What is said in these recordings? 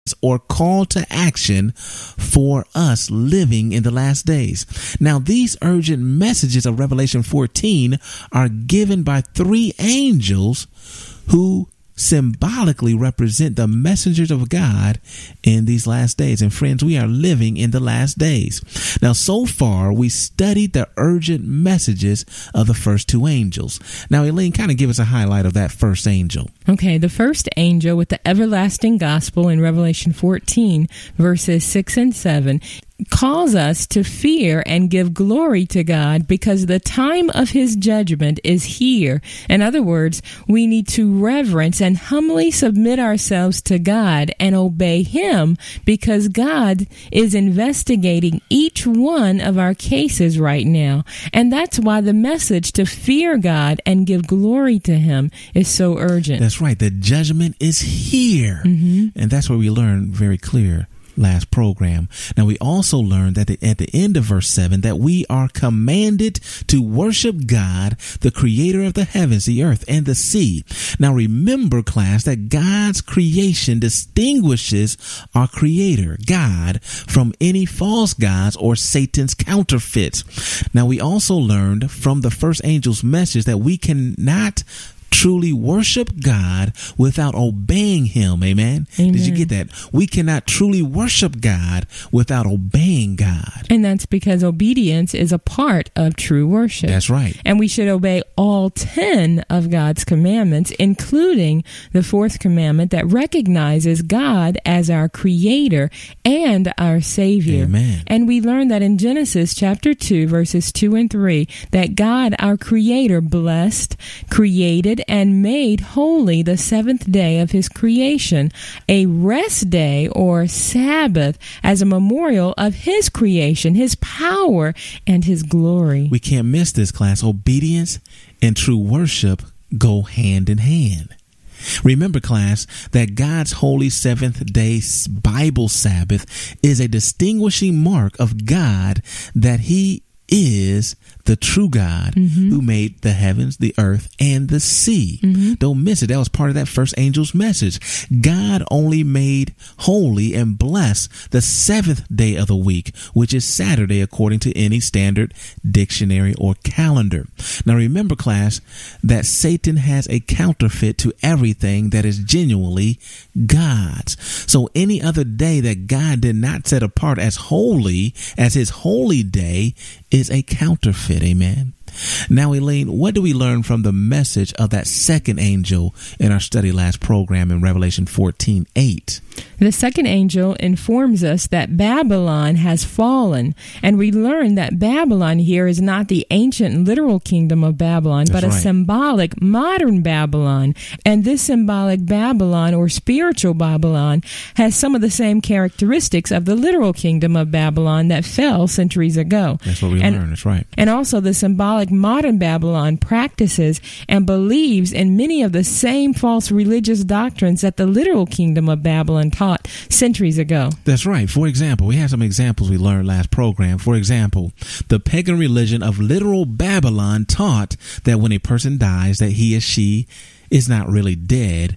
or call to action for us living in the last days. Now, these urgent messages of Revelation 14 are given by three angels who symbolically represent the messengers of God in these last days. And friends, we are living in the last days. Now, so far, we studied the urgent messages of the first two angels. Now, Elaine, kind of give us a highlight of that first angel. Okay, the first angel with the everlasting gospel in Revelation 14, verses 6 and 7, calls us to fear and give glory to God because the time of his judgment is here. In other words, we need to reverence and humbly submit ourselves to God and obey him because God is investigating each one of our cases right now. And that's why the message to fear God and give glory to him is so urgent. That's right. The judgment is here. Mm-hmm. And that's what we learned very clear last program. Now, we also learned that at the end of verse 7 that we are commanded to worship God, the creator of the heavens, the earth, and the sea. Now, remember, class, that God's creation distinguishes our creator, God, from any false gods or Satan's counterfeits. Now, we also learned from the first angel's message that we cannot truly worship God without obeying him. Amen. Amen. Did you get that? We cannot truly worship God without obeying God. And that's because obedience is a part of true worship. That's right. And we should obey all 10 of God's commandments, including the fourth commandment that recognizes God as our creator and our savior. Amen. And we learn that in Genesis chapter 2, verses 2 and 3, that God, our creator, blessed, created, and made holy the seventh day of his creation, a rest day or Sabbath, as a memorial of his creation, his power, and his glory. We can't miss this, class. Obedience and true worship go hand in hand. Remember, class, that God's holy seventh day Bible Sabbath is a distinguishing mark of God, that he is the true God who made the heavens, the earth, and the sea. Don't miss it. That was part of that first angel's message. God only made holy and blessed the seventh day of the week, which is Saturday, according to any standard dictionary or calendar. Now, remember, class, that Satan has a counterfeit to everything that is genuinely God's. So any other day that God did not set apart as holy, as his holy day, is a counterfeit. Amen. Now, Elaine, what do we learn from the message of that second angel in our study last program in Revelation 14:8? The second angel informs us that Babylon has fallen, and we learn that Babylon here is not the ancient literal kingdom of Babylon, but a symbolic modern Babylon. And this symbolic Babylon, or spiritual Babylon, has some of the same characteristics of the literal kingdom of Babylon that fell centuries ago. That's what we learned. That's right. And also the symbolic modern Babylon practices and believes in many of the same false religious doctrines that the literal kingdom of Babylon taught centuries ago. That's right. For example, we have some examples we learned last program. For example, the pagan religion of literal Babylon taught that when a person dies, that he or she is not really dead,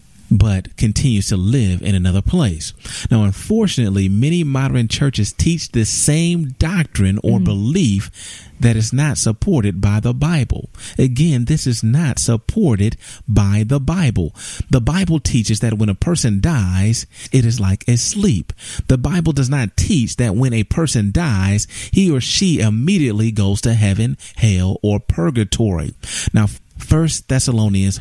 but continues to live in another place. Now, unfortunately, many modern churches teach this same doctrine or belief that is not supported by the Bible. Again, this is not supported by the Bible. The Bible teaches that when a person dies, it is like a sleep. The Bible does not teach that when a person dies, he or she immediately goes to heaven, hell, or purgatory. Now, 1 Thessalonians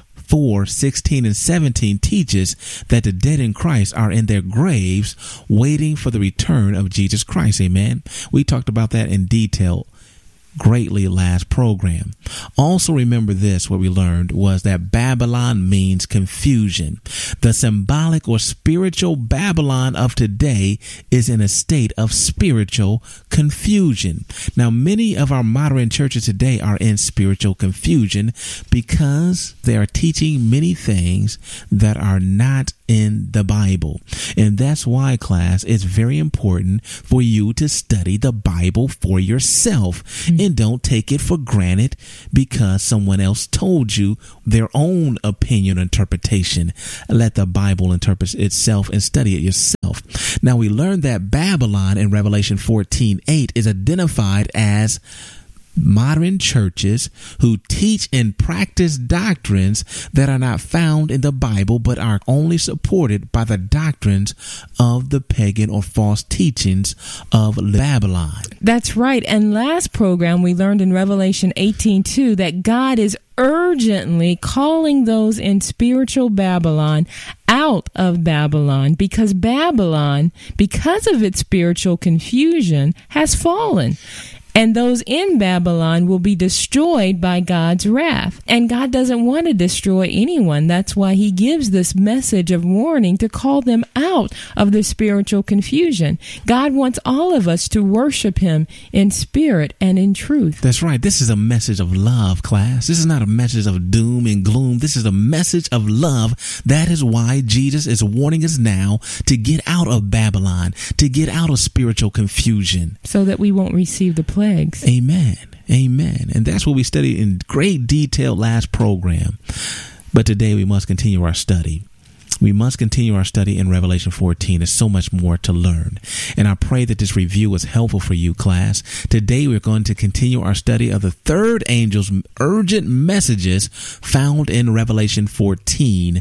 4:16 and 17 teaches that the dead in Christ are in their graves waiting for the return of Jesus Christ. Amen. We talked about that in detail greatly last program. Also remember this, what we learned was that Babylon means confusion. The symbolic or spiritual Babylon of today is in a state of spiritual confusion. Now, many of our modern churches today are in spiritual confusion because they are teaching many things that are not in the Bible. And that's why, class, it's very important for you to study the Bible for yourself and don't take it for granted because someone else told you their own opinion or interpretation. Let the Bible interpret itself and study it yourself. Now, we learned that Babylon in Revelation 14:8 is identified as modern churches who teach and practice doctrines that are not found in the Bible but are only supported by the doctrines of the pagan or false teachings of Babylon. That's right. And last program we learned in Revelation 18:2 that God is urgently calling those in spiritual Babylon out of Babylon because Babylon, because of its spiritual confusion, has fallen. And those in Babylon will be destroyed by God's wrath. And God doesn't want to destroy anyone. That's why he gives this message of warning to call them out of their spiritual confusion. God wants all of us to worship him in spirit and in truth. That's right. This is a message of love, class. This is not a message of doom and gloom. This is a message of love. That is why Jesus is warning us now to get out of Babylon, to get out of spiritual confusion. So that we won't receive the plagues. Amen. Amen. And that's what we studied in great detail last program. But today we must continue our study. We must continue our study in Revelation 14. There's so much more to learn. And I pray that this review was helpful for you, class. Today we're going to continue our study of the third angel's urgent messages found in Revelation 14,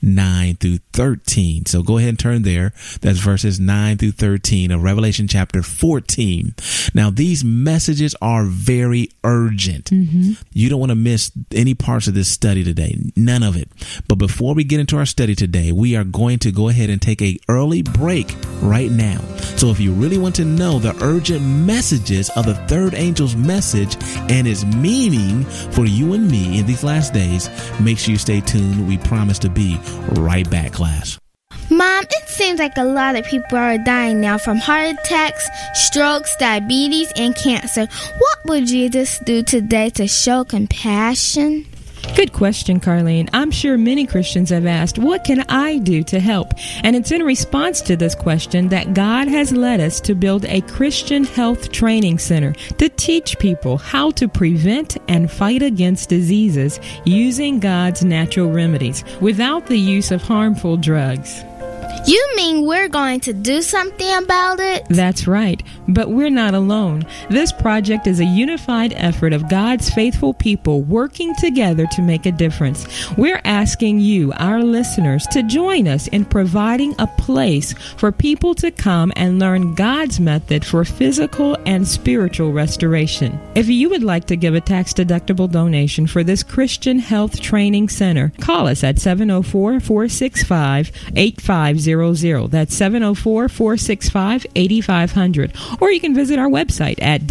9 through 13. So go ahead and turn there. That's verses 9 through 13 of Revelation chapter 14. Now, these messages are very urgent. You don't want to miss any parts of this study today. None of it. But before we get into our study today, we are going to go ahead and take an early break right now. So if you really want to know the urgent messages of the third angel's message and its meaning for you and me in these last days, make sure you stay tuned. We promise to be right back, class. Mom, it seems like a lot of people are dying now from heart attacks, strokes, diabetes, and cancer. What would Jesus do today to show compassion? Good question, Carlene. I'm sure many Christians have asked, what can I do to help? And it's in response to this question that God has led us to build a Christian health training center to teach people how to prevent and fight against diseases using God's natural remedies without the use of harmful drugs. You mean we're going to do something about it? That's right, but we're not alone. This project is a unified effort of God's faithful people working together to make a difference. We're asking you, our listeners, to join us in providing a place for people to come and learn God's method for physical and spiritual restoration. If you would like to give a tax-deductible donation for this Christian Health Training Center, call us at 704-465-8500. That's 704-465-8500. Or you can visit our website at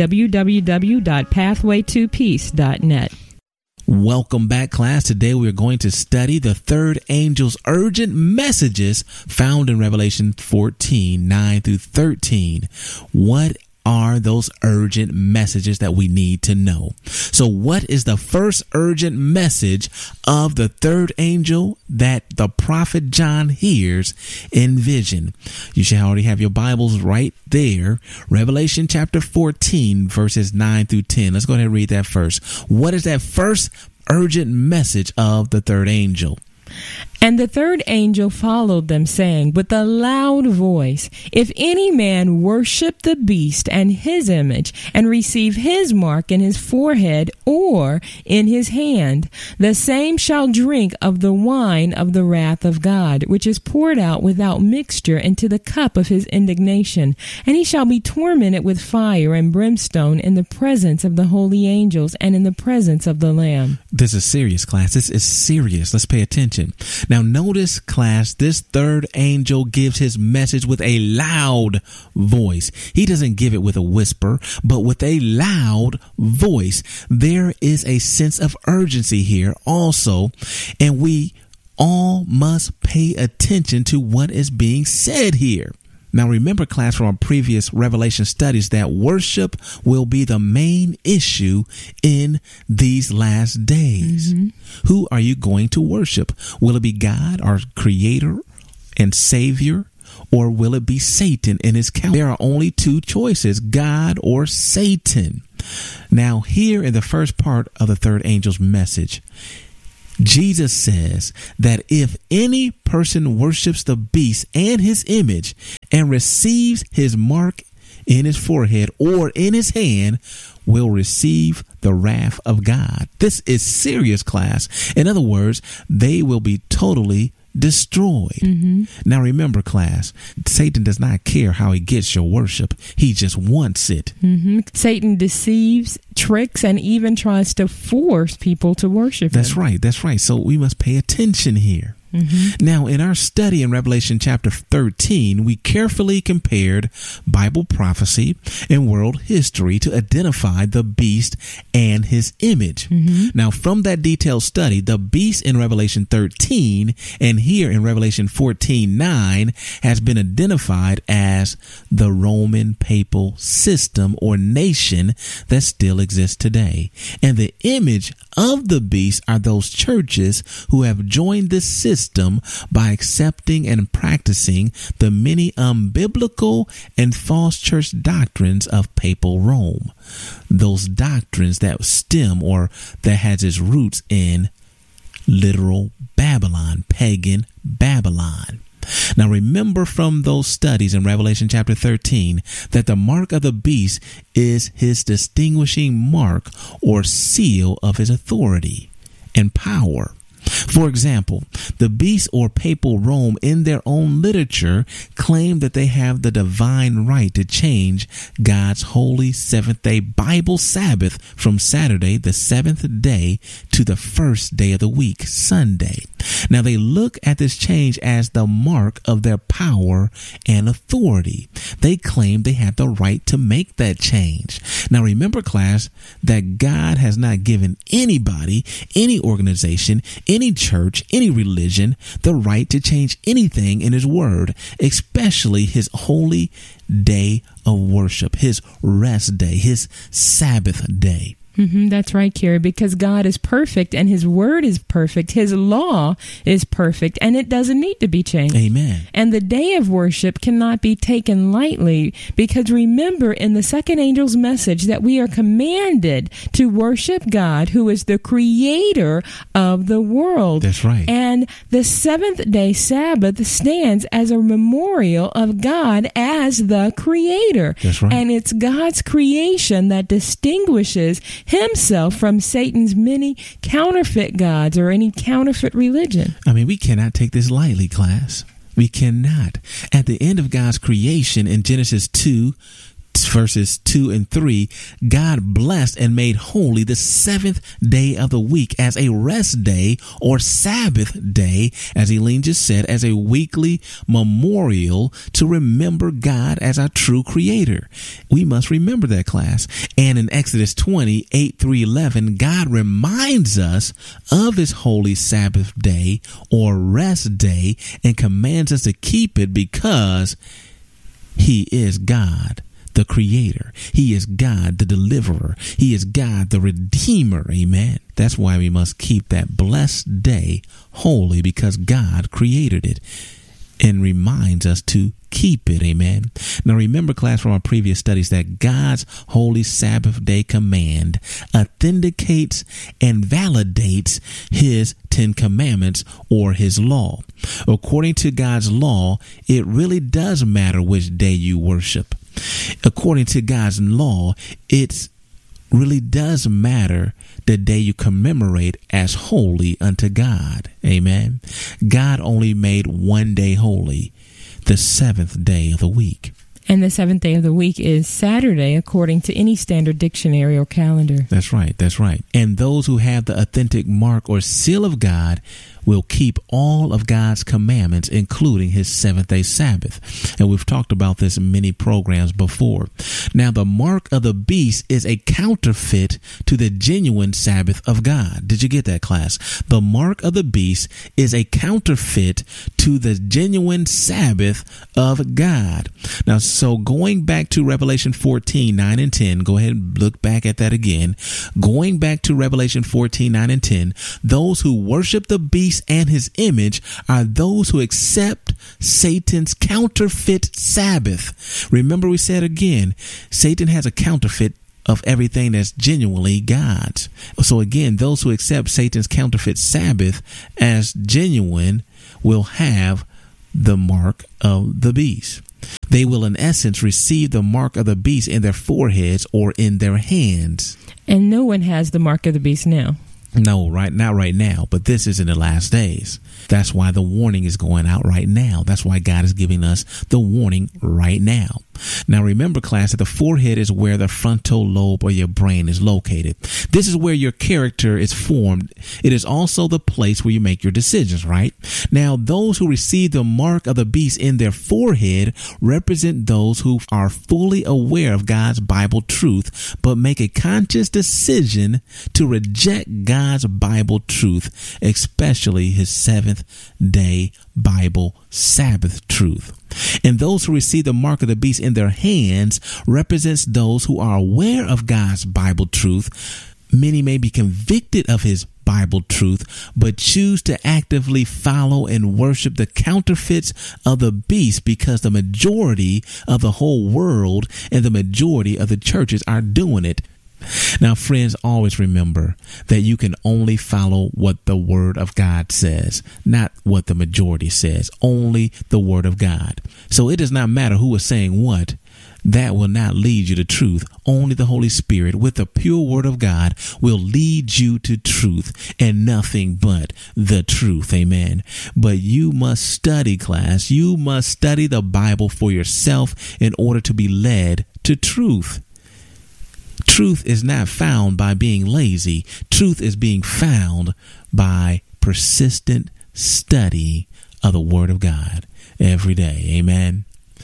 www.pathway2peace.net. Welcome back, class. Today we're going to study the third angel's urgent messages found in Revelation 14, 9 through 13. What are those urgent messages that we need to know? So what is the first urgent message of the third angel that the prophet John hears in vision? You should already have your Bibles right there. Revelation chapter 14, verses 9 through 10. Let's go ahead and read that first. What is that first urgent message of the third angel? And the third angel followed them, saying with a loud voice, if any man worship the beast and his image, and receive his mark in his forehead or in his hand, the same shall drink of the wine of the wrath of God, which is poured out without mixture into the cup of his indignation. And he shall be tormented with fire and brimstone in the presence of the holy angels and in the presence of the Lamb. This is serious, class. This is serious. Let's pay attention. Now notice, class, this third angel gives his message with a loud voice. He doesn't give it with a whisper, but with a loud voice. There is a sense of urgency here also, and we all must pay attention to what is being said here. Now remember, class, from our previous Revelation studies that worship will be the main issue in these last days. Who are you going to worship? Will it be God, our creator, and Savior, or will it be Satan and his counsel? There are only two choices, God or Satan. Now, here in the first part of the third angel's message, Jesus says that if any person worships the beast and his image and receives his mark in his forehead or in his hand, will receive the wrath of God. This is serious, class. In other words, they will be totally destroyed. Now remember, class, Satan does not care how he gets your worship. He just wants it. Satan deceives, tricks, and even tries to force people to worship him. That's right. So we must pay attention here. Now, in our study in Revelation chapter 13, we carefully compared Bible prophecy and world history to identify the beast and his image. Now, from that detailed study, the beast in Revelation 13 and here in Revelation 14:9 has been identified as the Roman papal system or nation that still exists today. And the image of the beast are those churches who have joined this system by accepting and practicing the many unbiblical and false church doctrines of papal Rome. Those doctrines that stem or that has its roots in literal Babylon, pagan Babylon. Now remember from those studies in Revelation chapter 13 that the mark of the beast is his distinguishing mark or seal of his authority and power. For example, the beast or papal Rome in their own literature claim that they have the divine right to change God's holy seventh-day Bible Sabbath from Saturday, the seventh day, to the first day of the week, Sunday. Now, they look at this change as the mark of their power and authority. They claim they have the right to make that change. Now, remember, class, that God has not given anybody, any organization, any church, any religion, the right to change anything in his word, especially his holy day of worship, his rest day, his Sabbath day. That's right, Carrie, because God is perfect and his word is perfect. His law is perfect and it doesn't need to be changed. Amen. And the day of worship cannot be taken lightly because remember in the second angel's message that we are commanded to worship God who is the creator of the world. That's right. And the seventh day Sabbath stands as a memorial of God as the creator. That's right. And it's God's creation that distinguishes himself from Satan's many counterfeit gods or any counterfeit religion. I mean, we cannot take this lightly, class. We cannot. At the end of God's creation in Genesis 2, verses 2 and 3, God blessed and made holy the seventh day of the week as a rest day or Sabbath day, as Elaine just said, as a weekly memorial to remember God as our true creator. We must remember that, class. And in Exodus 20, 8 through 11, God reminds us of his holy Sabbath day or rest day and commands us to keep it because he is God, the creator. He is God, the deliverer. He is God, the redeemer. Amen. That's why we must keep that blessed day holy, because God created it and reminds us to keep it. Amen. Now remember, class, from our previous studies that God's holy Sabbath day command authenticates and validates his 10 commandments or his law. According to God's law, it really does matter which day you worship. According to God's law, it really does matter the day you commemorate as holy unto God. Amen. God only made one day holy, the seventh day of the week. And the seventh day of the week is Saturday, according to any standard dictionary or calendar. That's right. That's right. And those who have the authentic mark or seal of God will keep all of God's commandments, including his seventh day Sabbath. And we've talked about this in many programs before. Now, the mark of the beast is a counterfeit to the genuine Sabbath of God. Did you get that, class? The mark of the beast is a counterfeit to the genuine Sabbath of God. Now, so going back to Revelation 14, 9 and 10, go ahead and look back at that again. Going back to Revelation 14, 9 and 10, those who worship the beast and his image are those who accept Satan's counterfeit Sabbath. Remember, we said again, Satan has a counterfeit of everything that's genuinely God's. So again, those who accept Satan's counterfeit Sabbath as genuine will have the mark of the beast. They will, in essence, receive the mark of the beast in their foreheads or in their hands. And no one has the mark of the beast now. No, not right now, but this is in the last days. That's why the warning is going out right now. That's why God is giving us the warning right now. Now, remember, class, that the forehead is where the frontal lobe or your brain is located. This is where your character is formed. It is also the place where you make your decisions, right? Now, those who receive the mark of the beast in their forehead represent those who are fully aware of God's Bible truth, but make a conscious decision to reject God's Bible truth, especially his seventh-day Bible Sabbath truth. And those who receive the mark of the beast in their hands represents those who are aware of God's Bible truth. Many may be convicted of his Bible truth, but choose to actively follow and worship the counterfeits of the beast because the majority of the whole world and the majority of the churches are doing it. Now, friends, always remember that you can only follow what the Word of God says, not what the majority says, only the Word of God. So it does not matter who is saying what. That will not lead you to truth. Only the Holy Spirit with the pure Word of God will lead you to truth and nothing but the truth. Amen. But you must study, class. You must study the Bible for yourself in order to be led to truth. Truth is not found by being lazy. Truth is being found by persistent study of the Word of God every day. Amen.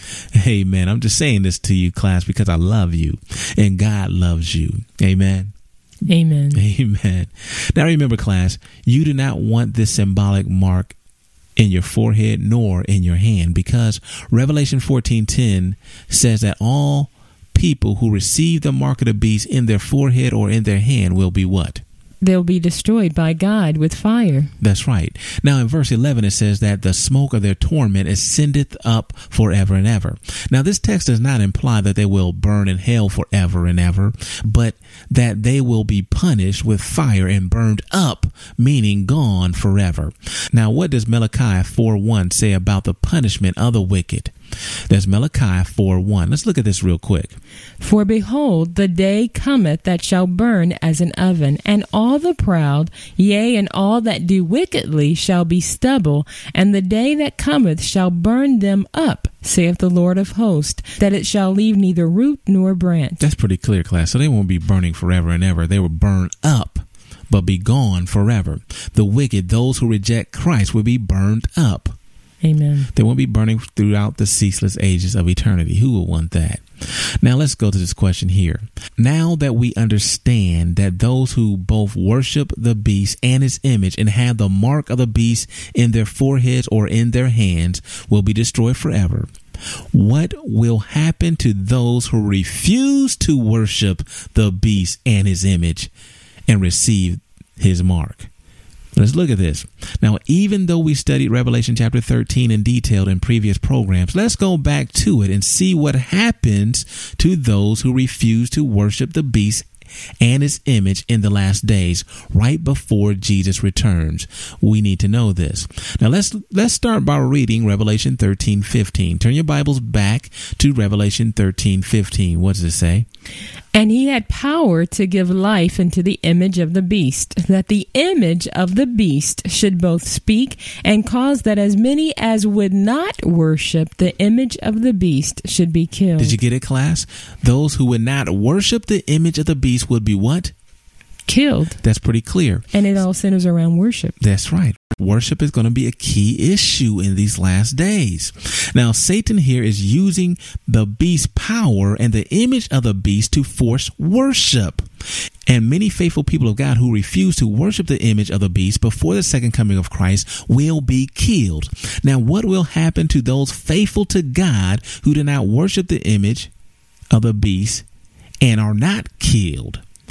Amen. I'm just saying this to you, class, because I love you and God loves you. Amen. Amen. Amen. Now remember, class, you do not want this symbolic mark in your forehead nor in your hand, because Revelation 14:10 says that all people who receive the mark of the beast in their forehead or in their hand will be what? They'll be destroyed by God with fire. That's right. Now in verse 11 it says that the smoke of their torment ascendeth up forever and ever. Now this text does not imply that they will burn in hell forever and ever, but that they will be punished with fire and burned up, meaning gone forever. Now what does Malachi 4:1 say about the punishment of the wicked? That's Malachi 4:1. Let's look at this real quick. For behold, the day cometh that shall burn as an oven, and all the proud, yea, and all that do wickedly shall be stubble, and the day that cometh shall burn them up, saith the Lord of hosts, that it shall leave neither root nor branch. That's pretty clear, class. So they won't be burning forever and ever. They will burn up, but be gone forever. The wicked, those who reject Christ, will be burned up. Amen. They won't be burning throughout the ceaseless ages of eternity. Who will want that? Now let's go to this question here. Now that we understand that those who both worship the beast and his image and have the mark of the beast in their foreheads or in their hands will be destroyed forever, what will happen to those who refuse to worship the beast and his image and receive his mark? Let's look at this. Now, even though we studied Revelation chapter 13 in detail in previous programs, let's go back to it and see what happens to those who refuse to worship the beast and his image in the last days, right before Jesus returns. We need to know this. Now let's start by reading Revelation 13:15. Turn your Bibles back to Revelation 13:15. What does it say? And he had power to give life unto the image of the beast, that the image of the beast should both speak and cause that as many as would not worship the image of the beast should be killed. Did you get it, class? Those who would not worship the image of the beast would be what? Killed. That's pretty clear. And it all centers around worship. That's right. Worship is going to be a key issue in these last days. Now, Satan here is using the beast's power and the image of the beast to force worship. And many faithful people of God who refuse to worship the image of the beast before the second coming of Christ will be killed. Now, what will happen to those faithful to God who do not worship the image of the beast and are not killed?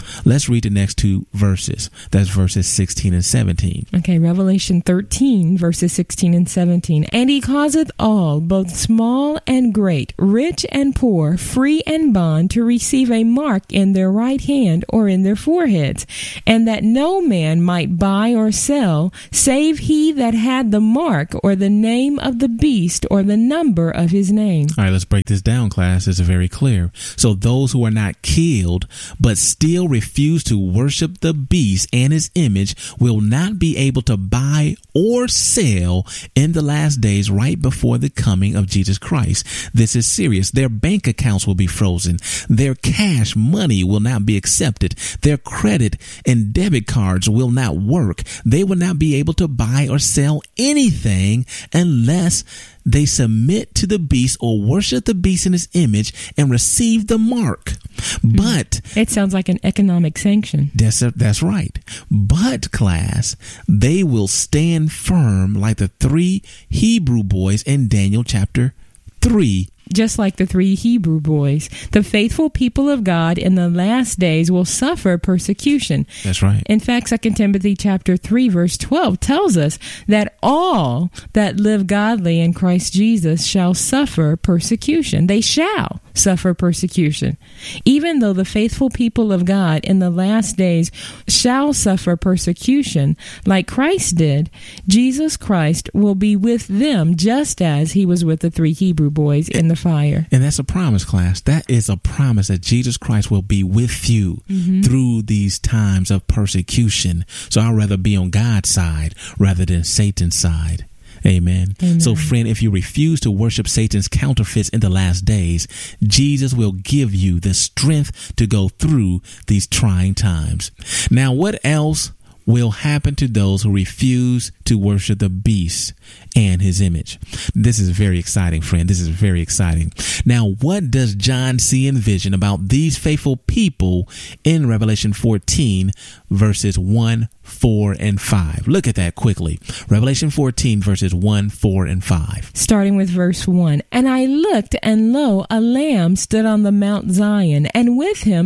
Let's read the next two verses. That's verses 16 and 17. Okay, Revelation 13, verses 16 and 17. And he causeth all, both small and great, rich and poor, free and bond, to receive a mark in their right hand or in their foreheads, and that no man might buy or sell, save he that had the mark or the name of the beast or the number of his name. All right, let's break this down, class. It's very clear. So those who are not killed, but still refuse to worship the beast and his image, will not be able to buy or sell in the last days right before the coming of Jesus Christ. This is serious. Their bank accounts will be frozen. Their cash money will not be accepted. Their credit and debit cards will not work. They will not be able to buy or sell anything unless they submit to the beast or worship the beast in his image and receive the mark. But it sounds like an economic sanction. That's right. But, class, they will stand firm like the 3 Hebrew boys in Daniel chapter 3. Just like the 3 Hebrew boys, the faithful people of God in the last days will suffer persecution. That's right. In fact, 2 Timothy chapter 3, verse 12 tells us that all that live godly in Christ Jesus shall suffer persecution. They shall suffer persecution. Even though the faithful people of God in the last days shall suffer persecution, like Christ did, Jesus Christ will be with them just as he was with the 3 Hebrew boys in the fire. And that's a promise, class. That is a promise that Jesus Christ will be with you through these times of persecution. So I'd rather be on God's side rather than Satan's side. Amen. Amen. So, friend, if you refuse to worship Satan's counterfeits in the last days, Jesus will give you the strength to go through these trying times. Now, what else will happen to those who refuse to worship the beast and his image? This is very exciting, friend. This is very exciting. Now, what does John see and vision about these faithful people in Revelation 14, verses 1, 4, and 5? Look at that quickly. Revelation 14, verses 1, 4, and 5. Starting with verse 1. And I looked, and lo, a lamb stood on the Mount Zion, and with him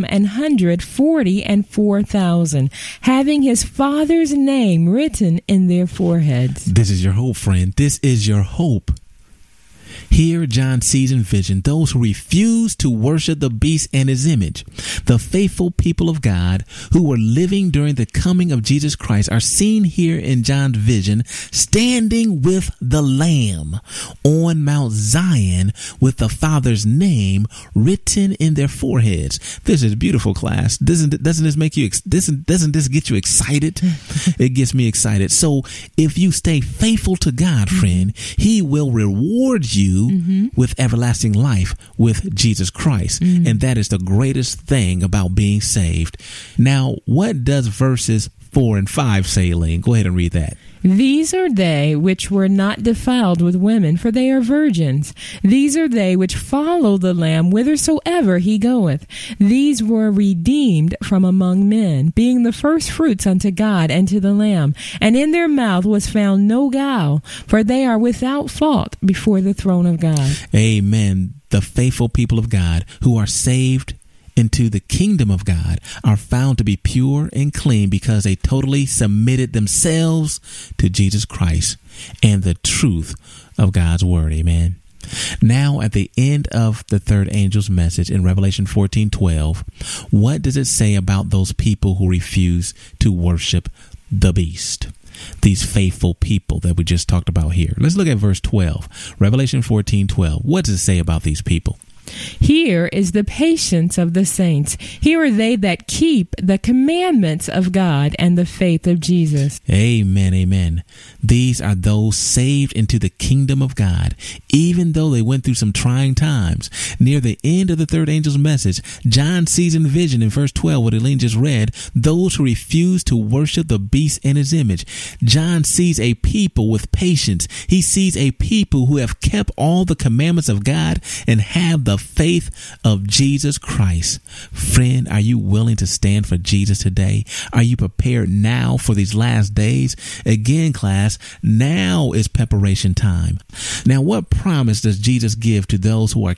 144,000, having his Father's name written in their foreheads. This is your hope, friend. This is your hope. Here, John sees in vision those who refuse to worship the beast and his image. The faithful people of God who were living during the coming of Jesus Christ are seen here in John's vision standing with the Lamb on Mount Zion with the Father's name written in their foreheads. This is beautiful, class. Doesn't this make you? Doesn't this get you excited? It gets me excited. So if you stay faithful to God, friend, He will reward you with everlasting life with Jesus Christ. And that is the greatest thing about being saved. Now, what does verses 4 and 5 say, Elaine? Go ahead and read that. These are they which were not defiled with women, for they are virgins. These are they which follow the Lamb whithersoever he goeth. These were redeemed from among men, being the first fruits unto God and to the Lamb. And in their mouth was found no guile, for they are without fault before the throne of God. Amen. The faithful people of God who are saved into the kingdom of God are found to be pure and clean because they totally submitted themselves to Jesus Christ and the truth of God's word. Amen. Now, at the end of the third angel's message in Revelation 14:12, what does it say about those people who refuse to worship the beast? These faithful people that we just talked about here. Let's look at verse 12. Revelation 14:12. What does it say about these people? Here is the patience of the saints. Here are they that keep the commandments of God and the faith of Jesus. Amen, amen. These are those saved into the kingdom of God, even though they went through some trying times. Near the end of the third angel's message, John sees in vision in verse 12, what Elaine just read, those who refuse to worship the beast in his image. John sees a people with patience. He sees a people who have kept all the commandments of God and have the faith of Jesus Christ. Friend, are you willing to stand for Jesus today? Are you prepared now for these last days? Again, class, now is preparation time. Now, what promise does Jesus give to those who are killed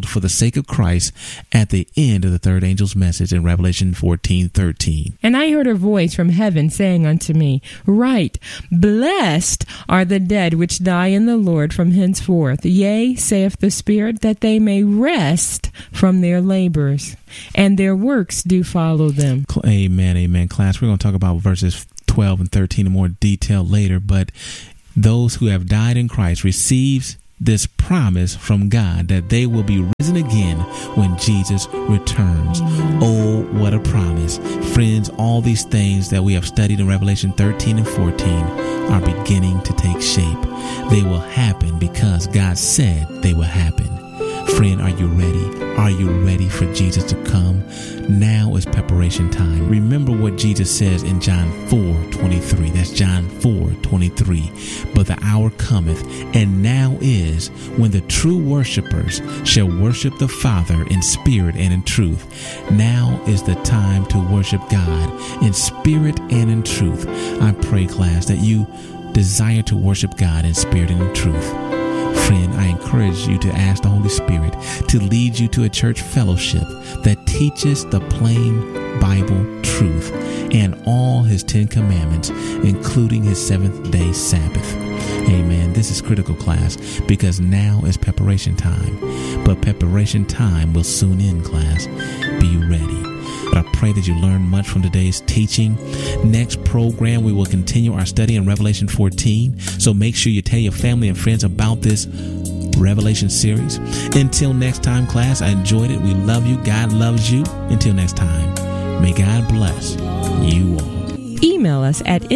killed for the sake of Christ at the end of the third angel's message in Revelation 14:13. And I heard a voice from heaven saying unto me, Write, blessed are the dead which die in the Lord from henceforth. Yea, saith the Spirit, that they may rest from their labors, and their works do follow them. Amen, amen. Class, we're going to talk about verses 12 and 13 in more detail later, but those who have died in Christ receives this promise from God that they will be risen again when Jesus returns. Oh, what a promise. Friends, all these things that we have studied in Revelation 13 and 14 are beginning to take shape. They will happen because God said they will happen. Friend, are you ready? Are you ready for Jesus to come? Now is preparation time. Remember what Jesus says in John 4:23. That's John 4:23. But the hour cometh, and now is, when the true worshipers shall worship the Father in spirit and in truth. Now is the time to worship God in spirit and in truth. I pray, class, that you desire to worship God in spirit and in truth. Friend, I encourage you to ask the Holy Spirit to lead you to a church fellowship that teaches the plain Bible truth and all His 10 commandments, including His seventh-day Sabbath. Amen. This is critical, class, because now is preparation time. But preparation time will soon end, class. Be ready. But I pray that you learn much from today's teaching. Next program, we will continue our study in Revelation 14. So make sure you tell your family and friends about this Revelation series. Until next time, class, I enjoyed it. We love you. God loves you. Until next time, may God bless you all. Email us at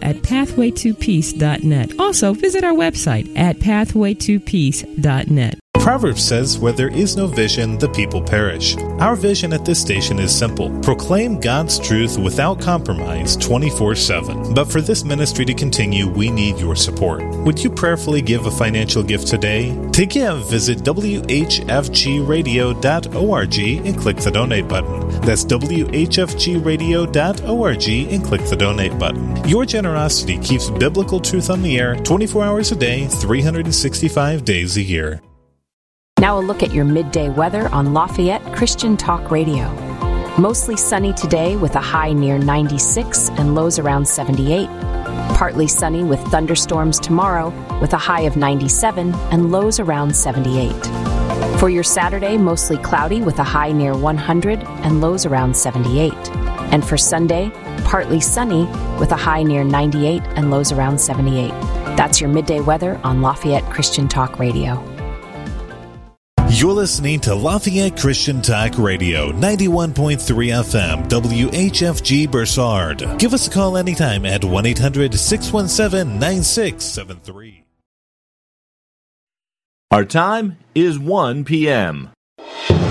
info@pathway2peace.net. Also, visit our website at pathway2peace.net. Proverbs says, where there is no vision, the people perish. Our vision at this station is simple. Proclaim God's truth without compromise 24/7. But for this ministry to continue, we need your support. Would you prayerfully give a financial gift today? To give, visit whfgradio.org and click the donate button. That's whfgradio.org and click the donate button. Your generosity keeps biblical truth on the air 24 hours a day, 365 days a year. Now a look at your midday weather on Lafayette Christian Talk Radio. Mostly sunny today with a high near 96 and lows around 78. Partly sunny with thunderstorms tomorrow with a high of 97 and lows around 78. For your Saturday, mostly cloudy with a high near 100 and lows around 78. And for Sunday, partly sunny with a high near 98 and lows around 78. That's your midday weather on Lafayette Christian Talk Radio. You're listening to Lafayette Christian Talk Radio, 91.3 FM, WHFG Bursard. Give us a call anytime at 1-800-617-9673. Our time is 1 p.m.